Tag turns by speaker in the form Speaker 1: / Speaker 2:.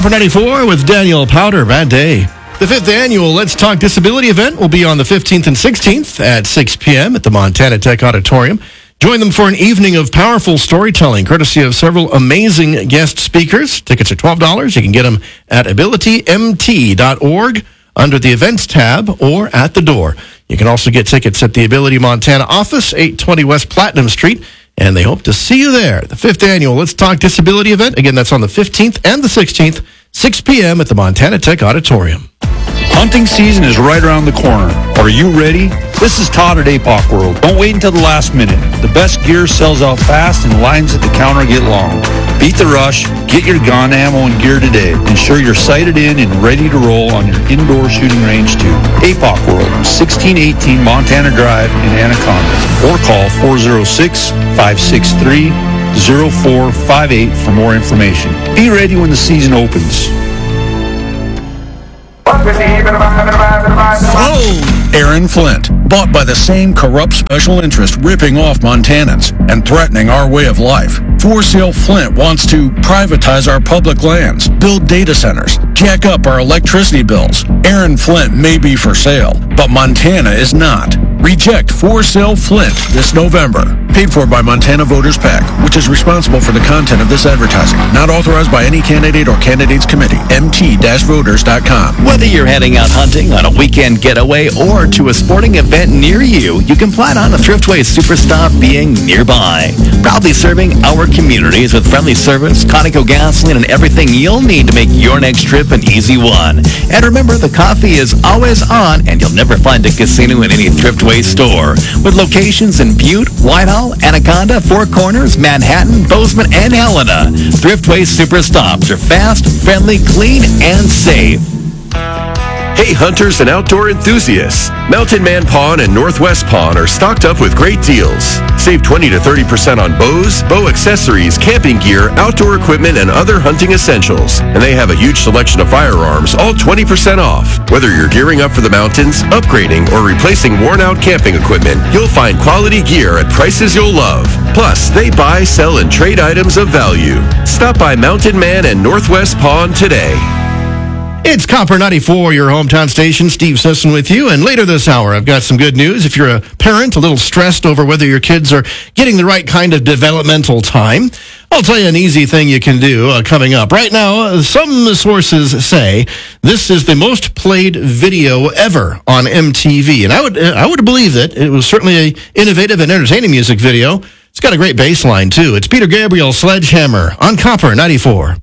Speaker 1: Copper 94 with Daniel Powder. Bad day. The 5th annual Let's Talk Disability event will be on the 15th and 16th at 6 p.m. at the Montana Tech Auditorium. Join them for an evening of powerful storytelling, courtesy of several amazing guest speakers. Tickets are $12. You can get them at abilitymt.org under the events tab or at the door. You can also get tickets at the Ability Montana office, 820 West Platinum Street, and they hope to see you there. The 5th annual Let's Talk Disability event. Again, that's on the 15th and the 16th, 6 p.m. at the Montana Tech Auditorium.
Speaker 2: Hunting season is right around the corner. Are you ready? This is Todd at APOC World. Don't wait until the last minute. The best gear sells out fast and lines at the counter get long. Beat the rush, get your gun, ammo, and gear today. Ensure you're sighted in and ready to roll on your indoor shooting range too. APOC World, 1618 Montana Drive in Anaconda. Or call 406-563-0458 for more information. Be ready when the season opens.
Speaker 3: Aaron Flint, bought by the same corrupt special interest ripping off Montanans and threatening our way of life. For Sale Flint wants to privatize our public lands, build data centers, jack up our electricity bills. Aaron Flint may be for sale, but Montana is not. Reject For Sale Flint this November. Paid for by Montana Voters PAC, which is responsible for the content of this advertising. Not authorized by any candidate or candidates committee. mt-voters.com.
Speaker 4: Whether you're heading out hunting on a weekend getaway or to a sporting event near you, you can plan on a Thriftway Superstop being nearby. Proudly serving our communities with friendly service, Conoco gasoline, and everything you'll need to make your next trip an easy one. And remember, the coffee is always on, and you'll never find a casino in any Thriftway store. With locations in Butte, Whitehall, Anaconda, Four Corners, Manhattan, Bozeman, and Helena. Thriftway Superstops are fast, friendly, clean, and safe.
Speaker 5: Hey hunters and outdoor enthusiasts, Mountain Man Pawn and Northwest Pawn are stocked up with great deals. Save 20 to 30% on bows, bow accessories, camping gear, outdoor equipment, and other hunting essentials. And they have a huge selection of firearms, all 20% off. Whether you're gearing up for the mountains, upgrading, or replacing worn-out camping equipment, you'll find quality gear at prices you'll love. Plus, they buy, sell, and trade items of value. Stop by Mountain Man and Northwest Pawn today.
Speaker 1: It's Copper 94, your hometown station. Steve Sisson with you. And later this hour, I've got some good news. If you're a parent a little stressed over whether your kids are getting the right kind of developmental time, I'll tell you an easy thing you can do coming up. Right now, some sources say this is the most played video ever on MTV. And I would believe that. It was certainly an innovative and entertaining music video. It's got a great bass line, too. It's Peter Gabriel, Sledgehammer, on Copper 94.